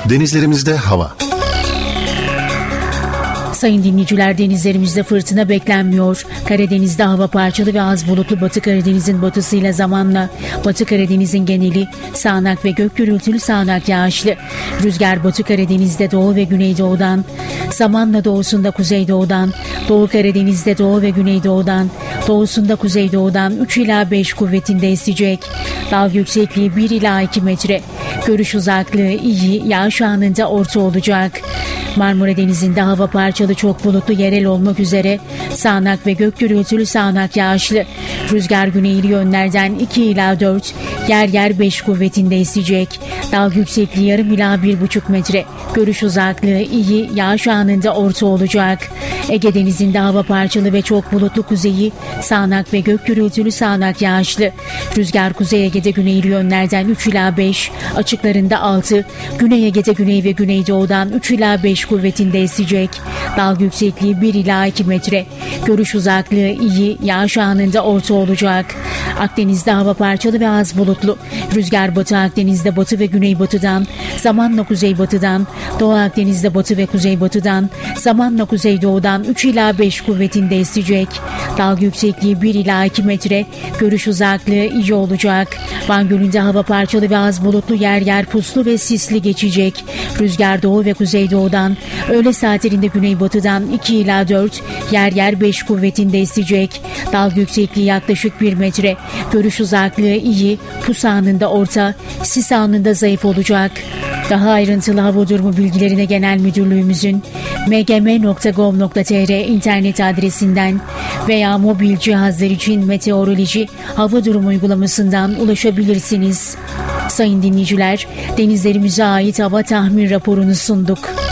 Denizlerimizde hava. Sayın dinleyiciler, denizlerimizde fırtına beklenmiyor. Karadeniz'de hava parçalı ve az bulutlu. Batı Karadeniz'in batısıyla zamanla Batı Karadeniz'in geneli sağanak ve gök gürültülü sağanak yağışlı. Rüzgar Batı Karadeniz'de doğu ve güneydoğudan, zamanla doğusunda kuzeydoğudan, Doğu Karadeniz'de doğu ve güneydoğudan, doğusunda kuzeydoğudan 3 ila 5 kuvvetinde esecek. Dalga yüksekliği 1 ila 2 metre. Görüş uzaklığı iyi, yağış anında orta olacak. Marmara Denizi'nde hava parçalı, çok bulutlu, yerel olmak üzere sağanak ve gök gürültülü sağanak yağışlı. Rüzgar güneyli yönlerden 2 ila 4, yer yer 5 kuvvetinde esecek. Dalga yüksekliği yarım ila 1,5 metre. Görüş uzaklığı iyi, yağış anında orta olacak. Ege Denizi'nde hava parçalı ve çok bulutlu, kuzeyi sağanak ve gök gürültülü sağanak yağışlı. Rüzgar Kuzey Ege'de güneyli yönlerden 3 ila 5, açıklarında 6, Güney Ege'de güney ve güneydoğudan 3 ila 5 kuvvetinde esecek. Dalga yüksekliği 1 ila 2 metre. Görüş uzaklığı iyi, yağış anında orta olacak. Akdeniz'de hava parçalı ve az bulutlu. Rüzgar Batı Akdeniz'de batı ve güneybatıdan, zamanla kuzeybatıdan, Doğu Akdeniz'de batı ve kuzeybatıdan, zamanla kuzeydoğudan 3 ila 5 kuvvetinde esecek. Dalga yüksekliği 1 ila 2 metre. Görüş uzaklığı iyi olacak. Van Gölü'nde hava parçalı ve az bulutlu, yer yer puslu ve sisli geçecek. Rüzgar doğu ve kuzeydoğudan, öğle saatlerinde güneybatıdan 2 ila 4, yer yer 5 kuvvetinde esecek. Dalga yüksekliği yaklaşık 1 metre. Görüş uzaklığı iyi, pus anında orta, sis anında zayıf olacak. Daha ayrıntılı hava durumu bilgilerine Genel Müdürlüğümüzün mgm.gov.tr internet adresinden veya mobil cihazlar için meteoroloji hava durumu uygulamasından ulaşabilirsiniz. Sayın dinleyiciler, denizlerimize ait hava tahmin raporunu sunduk.